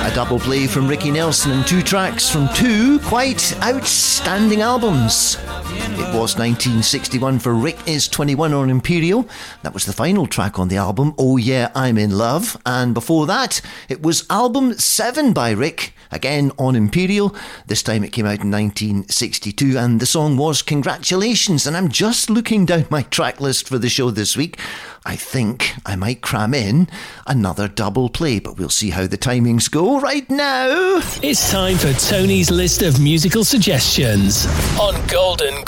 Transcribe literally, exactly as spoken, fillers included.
A double play from Ricky Nelson and two tracks from two quite outstanding albums. It was nineteen sixty-one for Rick Is twenty-one on Imperial. That was the final track on the album, Oh Yeah, I'm in Love. And before that, it was album seven by Rick, again on Imperial. This time it came out in nineteen sixty-two, and the song was Congratulations. And I'm just looking down my track list for the show this week. I think I might cram in another double play, but we'll see how the timings go right now. It's time for Tony's list of musical suggestions on Golden